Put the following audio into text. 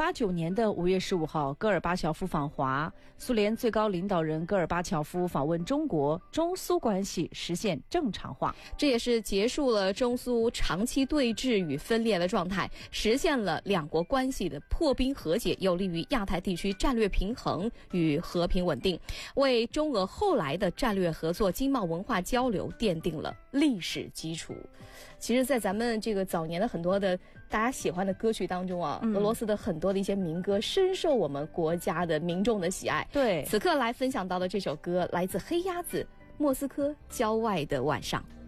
1989年的5月15号，戈尔巴乔夫访华，苏联最高领导人戈尔巴乔夫访问中国，中苏关系实现正常化。 这也是结束了中苏长期对峙与分裂的状态，实现了两国关系的破冰和解，有利于亚太地区战略平衡与和平稳定，为中俄后来的战略合作、经贸文化交流奠定了历史基础。其实在咱们这个早年的很多的大家喜欢的歌曲当中啊，俄罗斯的很多的一些民歌深受我们国家的民众的喜爱。 对， 此刻来分享到的这首歌来自黑鸭子《莫斯科郊外的晚上》。